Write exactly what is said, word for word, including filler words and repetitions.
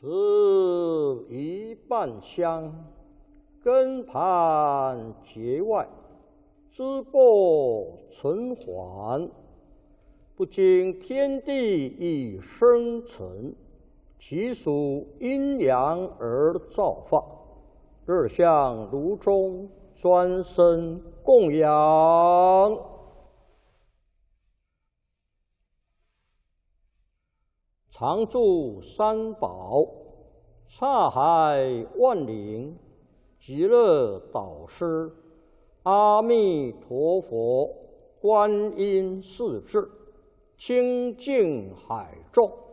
此一半香，根盘结外，枝播存还。不经天地以生成，其属阴阳而造化。日向炉中，专生供养。常住三宝，刹海万灵，极乐导师，阿弥陀佛，观音世至，清净海众。